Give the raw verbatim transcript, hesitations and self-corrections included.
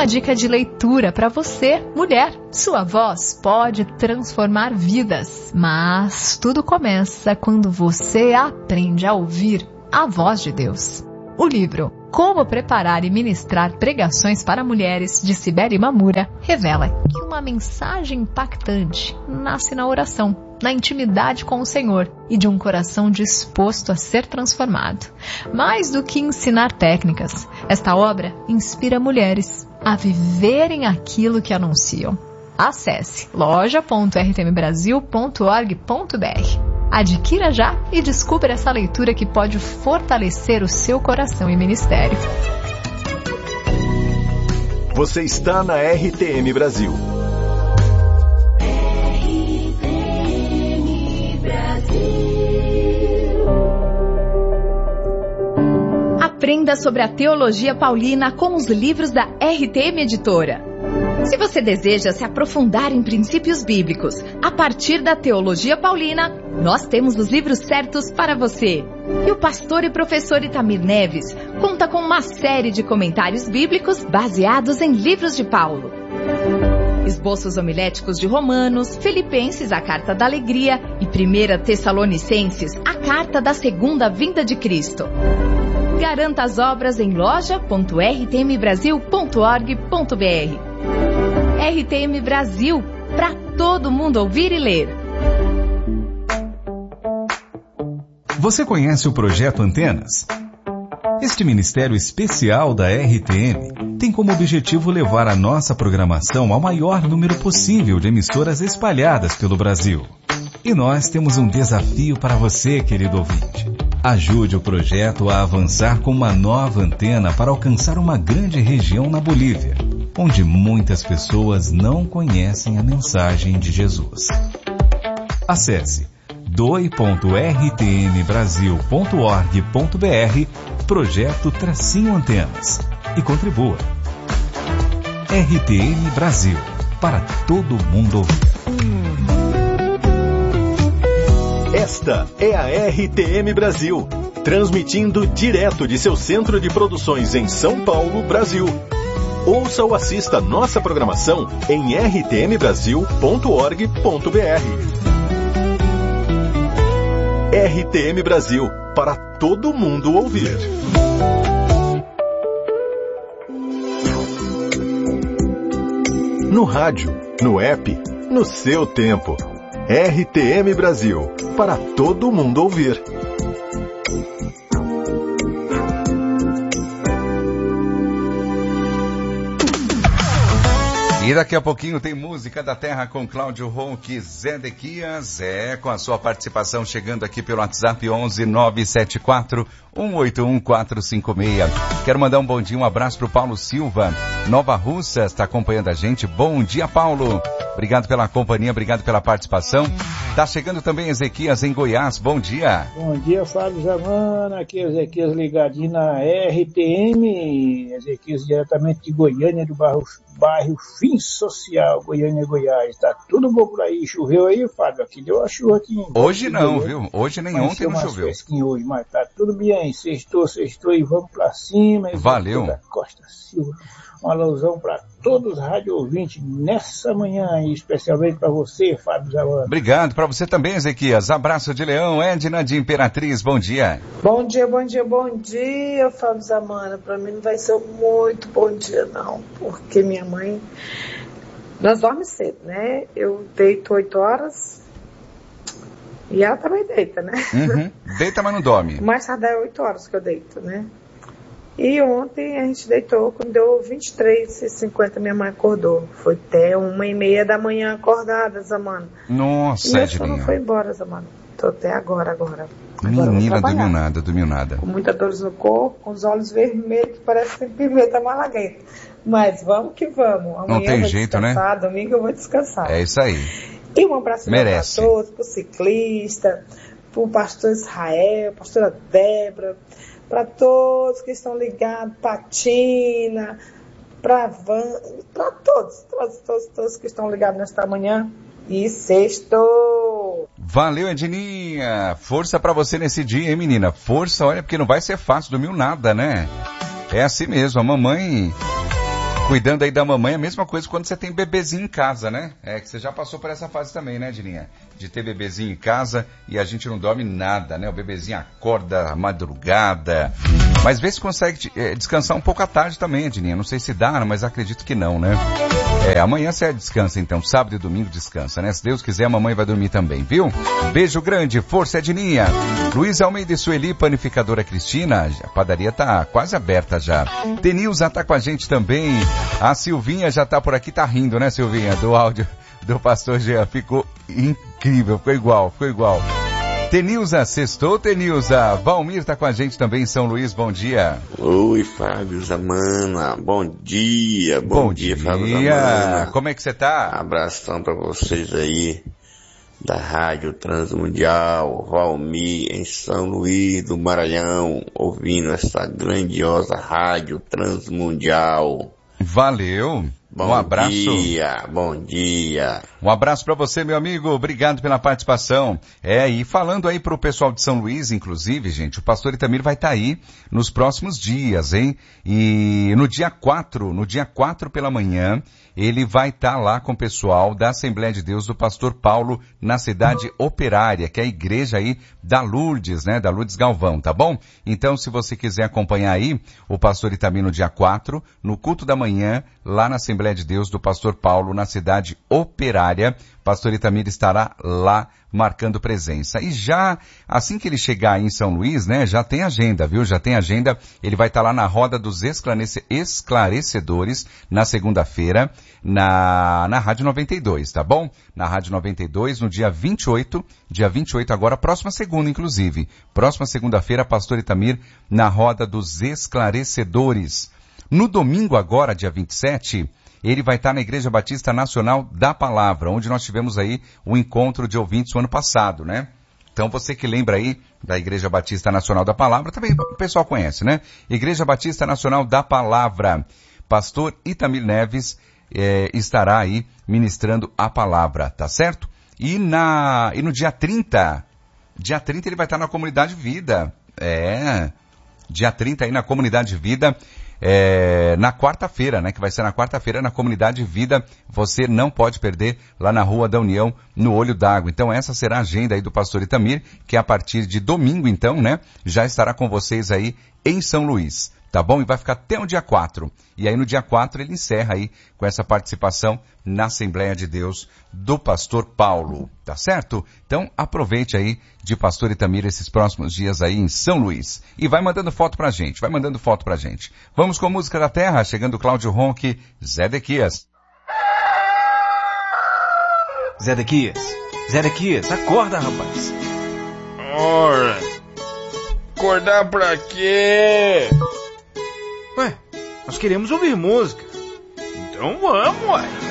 uma dica de leitura para você, mulher. Sua voz pode transformar vidas, mas tudo começa quando você aprende a ouvir a voz de Deus. O livro Como Preparar e Ministrar Pregações para Mulheres, de Cibele Mamura, revela que uma mensagem impactante nasce na oração, na intimidade com o Senhor e de um coração disposto a ser transformado. Mais do que ensinar técnicas, esta obra inspira mulheres a viverem aquilo que anunciam. Acesse loja ponto r t m brasil ponto org ponto b r. Adquira já e descubra essa leitura que pode fortalecer o seu coração e ministério. Você está na R T M Brasil. R T M Brasil. Aprenda sobre a teologia paulina com os livros da R T M Editora. Se você deseja se aprofundar em princípios bíblicos a partir da teologia paulina, nós temos os livros certos para você. E o pastor e professor Itamir Neves conta com uma série de comentários bíblicos baseados em livros de Paulo. Esboços homiléticos de Romanos, Filipenses, a Carta da Alegria, e primeira Tessalonicenses, a Carta da Segunda Vinda de Cristo. Garanta as obras em loja ponto r t m brasil ponto org ponto b r. R T M Brasil, para todo mundo ouvir e ler. Você conhece o Projeto Antenas? Este ministério especial da R T M tem como objetivo levar a nossa programação ao maior número possível de emissoras espalhadas pelo Brasil. E nós temos um desafio para você, querido ouvinte. Ajude o projeto a avançar com uma nova antena para alcançar uma grande região na Bolívia, onde muitas pessoas não conhecem a mensagem de Jesus. Acesse doe ponto r t m brasil ponto org ponto b r, projeto Tracinho Antenas, e contribua. R T M Brasil, para todo mundo ouvir. Esta é a R T M Brasil, transmitindo direto de seu centro de produções em São Paulo, Brasil. Ouça ou assista nossa programação em r t m brasil ponto org ponto b r. R T M Brasil, para todo mundo ouvir. No rádio, no app, no seu tempo. R T M Brasil, para todo mundo ouvir. E daqui a pouquinho tem Música da Terra com Cláudio Ronque Zedequias, é, com a sua participação chegando aqui pelo WhatsApp onze nove sete quatro um oito um quatro cinco seis. Quero mandar um bom dia, um abraço pro Paulo Silva, Nova Russa, está acompanhando a gente. Bom dia, Paulo. Obrigado pela companhia, obrigado pela participação. Tá chegando também Ezequias em Goiás, bom dia. Bom dia, Fábio Zamana, aqui é Ezequias ligadinho na R T M, Ezequias diretamente de Goiânia, do bairro, bairro Fim Social, Goiânia, Goiás. Tá tudo bom por aí? Choveu aí, Fábio? Aqui deu uma chuva aqui. Hoje não, viu? Hoje nem ontem não choveu. Hoje, mas tá tudo bem, sextou, sextou e vamos pra cima. Valeu. Da Costa Silva. Um alusão para todos os rádio ouvintes nessa manhã, e especialmente para você, Fábio Zamana. Obrigado, para você também, Ezequias. Abraço de Leão, Edna de Imperatriz, bom dia. Bom dia, bom dia, bom dia, Fábio Zamana. Para mim não vai ser muito bom dia, não, porque minha mãe, nós dormimos cedo, né? Eu deito oito horas e ela também deita, né? Uhum. Deita, mas não dorme. Mais tarde é oito horas que eu deito, né? E ontem a gente deitou, quando deu vinte e três e cinquenta, minha mãe acordou. Foi até uma e meia da manhã acordada, Zamana. Nossa, e meu sono não foi embora, Zamana. Tô até agora, agora. agora Menina, dormiu nada, dormiu nada. Com muita dor no corpo, com os olhos vermelhos, que parece que pimenta malagueta. Mas vamos que vamos. Amanhã não tem eu vou jeito, descansar, né? Domingo eu vou descansar. É isso aí. E um abraço para todos, pro ciclista, pro pastor Israel, pastora Débora, para todos que estão ligados, Patina, para Van, para todos, todos, todos, todos que estão ligados nesta manhã. E sexto. Valeu, Edninha. Força para você nesse dia, hein, menina? Força, olha, porque não vai ser fácil, dormiu nada, né? É assim mesmo, a mamãe Cuidando aí da mamãe é a mesma coisa quando você tem bebezinho em casa, né? É que você já passou por essa fase também, né, Dininha? De ter bebezinho em casa e a gente não dorme nada, né? O bebezinho acorda à madrugada. Mas vê se consegue é, descansar um pouco à tarde também, Dininha. Não sei se dá, mas acredito que não, né? É, amanhã você descansa então, sábado e domingo descansa, né? Se Deus quiser, a mamãe vai dormir também, viu? Beijo grande, força Dininha. Luiz Almeida e Sueli, panificadora Cristina, a padaria tá quase aberta já. Denilza tá com a gente também. A Silvinha já tá por aqui, tá rindo, né, Silvinha? Do áudio do pastor Jean. Ficou incrível, ficou igual, ficou igual. Tenilza, sextou, Tenilza. Valmir tá com a gente também em São Luís, bom dia. Oi, Fábio Zamana, bom dia, bom, bom dia, dia, Fábio Zamana. Como é que você tá? Abração pra vocês aí, da Rádio Transmundial, Valmir, em São Luís do Maranhão, ouvindo essa grandiosa Rádio Transmundial. Valeu. Bom um abraço. dia, bom dia. Um abraço para você, meu amigo. Obrigado pela participação. É, e falando aí pro pessoal de São Luís, inclusive, gente, o pastor Itamir vai estar tá aí nos próximos dias, hein? E no dia quatro, no dia quatro pela manhã, ele vai estar tá lá com o pessoal da Assembleia de Deus do pastor Paulo na cidade operária, que é a igreja aí da Lourdes, né? Da Lourdes Galvão, tá bom? Então, se você quiser acompanhar aí o pastor Itamir no dia quatro, no culto da manhã, lá na Assembleia de Deus do pastor Paulo na cidade operária, pastor Itamir estará lá marcando presença. E já, assim que ele chegar aí em São Luís, né, já tem agenda, viu? Já tem agenda. Ele vai estar lá na Roda dos Esclarece- Esclarecedores na segunda-feira, na, na Rádio noventa e dois, tá bom? Na Rádio noventa e dois, no dia vinte e oito, dia vinte e oito agora, próxima segunda, inclusive. Próxima segunda-feira, pastor Itamir na Roda dos Esclarecedores. No domingo agora, dia vinte e sete, ele vai estar na Igreja Batista Nacional da Palavra, onde nós tivemos aí o encontro de ouvintes o ano passado, né? Então você que lembra aí da Igreja Batista Nacional da Palavra, também o pessoal conhece, né? Igreja Batista Nacional da Palavra. Pastor Itamir Neves eh, estará aí ministrando a palavra, tá certo? E, na, e no dia trinta, dia trinta ele vai estar na Comunidade Vida. É, dia trinta aí na Comunidade Vida. É, na quarta-feira, né, que vai ser na quarta-feira na Comunidade Vida, você não pode perder lá na Rua da União, no Olho d'Água. Então essa será a agenda aí do pastor Itamir, que a partir de domingo então, né, já estará com vocês aí em São Luís, tá bom? E vai ficar até o dia quatro. E aí no dia quatro ele encerra aí com essa participação na Assembleia de Deus do pastor Paulo, tá certo? Então aproveite aí de pastor Itamir esses próximos dias aí em São Luís. E vai mandando foto pra gente, vai mandando foto pra gente. Vamos com música da terra, chegando Cláudio Ronque, Zedequias. Zedequias, Zedequias, acorda, rapaz. Ora, acordar pra quê? Ué, nós queremos ouvir música. Então vamos, ué.